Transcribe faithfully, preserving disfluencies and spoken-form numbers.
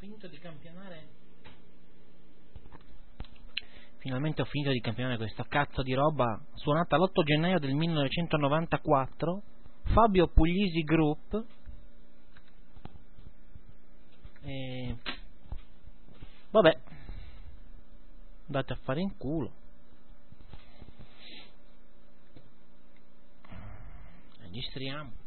finito di campionare. Finalmente ho finito di campionare questa cazzo di roba. Suonata l'otto gennaio del millenovecentonovantaquattro. Fabio Puglisi Group. E... vabbè, andate a fare in culo. Registriamo.